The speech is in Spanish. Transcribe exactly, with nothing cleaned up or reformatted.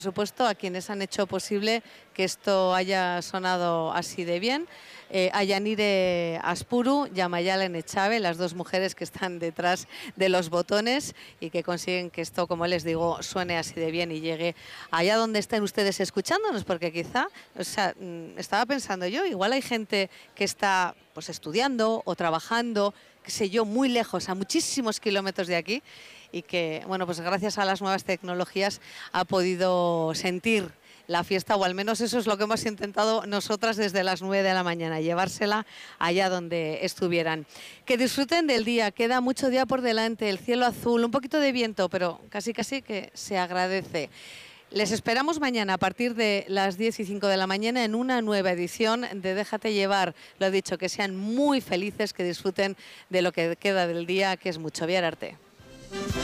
Por supuesto, a quienes han hecho posible que esto haya sonado así de bien, eh, a Yanire Aspuru y a Mayalen Echave, las dos mujeres que están detrás de los botones y que consiguen que esto, como les digo, suene así de bien y llegue allá donde estén ustedes escuchándonos, porque quizá, o sea, estaba pensando yo, igual hay gente que está pues estudiando o trabajando, qué sé yo, muy lejos, a muchísimos kilómetros de aquí, y que, bueno, pues gracias a las nuevas tecnologías ha podido sentir la fiesta, o al menos eso es lo que hemos intentado nosotras desde las nueve de la mañana, llevársela allá donde estuvieran. Que disfruten del día, queda mucho día por delante, el cielo azul, un poquito de viento, pero casi casi que se agradece. Les esperamos mañana a partir de las diez y cinco de la mañana en una nueva edición de Déjate Llevar. Lo he dicho, que sean muy felices, que disfruten de lo que queda del día, que es mucho. Biar Arte.